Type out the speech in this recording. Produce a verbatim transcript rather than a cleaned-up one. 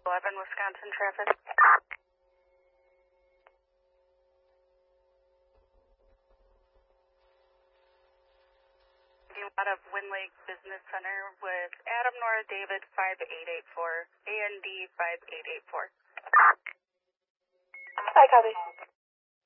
eleven Wisconsin traffic. Out of Wind Lake Business Center with Adam Nora David five eight eight four, A N D five eight eight four. I copy.